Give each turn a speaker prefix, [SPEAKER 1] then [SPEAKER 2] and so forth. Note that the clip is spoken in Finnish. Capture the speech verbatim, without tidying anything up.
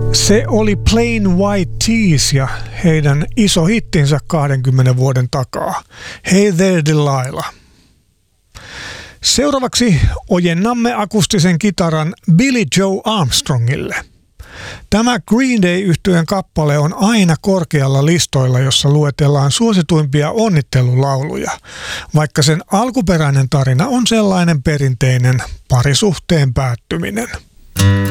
[SPEAKER 1] Se oli Plain White T's ja heidän iso hittinsä kahdenkymmenen vuoden takaa. Hey There Delilah. Seuraavaksi ojennamme akustisen kitaran Billie Joe Armstrongille. Tämä Green Day-yhtyeen kappale on aina korkealla listoilla, jossa luetellaan suosituimpia onnittelulauluja, vaikka sen alkuperäinen tarina on sellainen perinteinen parisuhteen päättyminen.